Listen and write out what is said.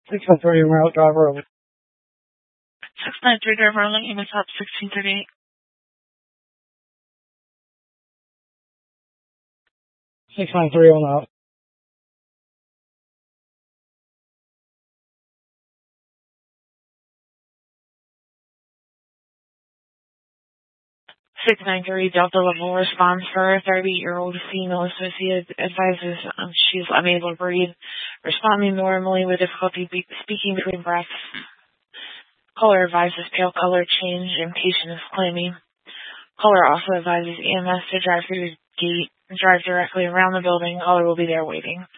613 route driver over. 693 driver on unit top 1638. 693 on out. 693 Delta level response for a 30-year-old female associate advises she's unable to breathe, responding normally with difficulty speaking between breaths. Caller advises pale color change and patient is claiming. Caller also advises EMS to drive through the gate and drive directly around the building. Caller will be there waiting.